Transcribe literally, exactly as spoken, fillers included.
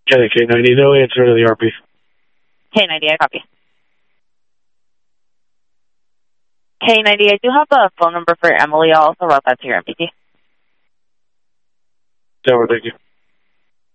Okay, K ninety, no answer to the R P. K ninety, I copy. K ninety, I do have the phone number for Emily. I'll also route that to your M P T. Tower, thank you.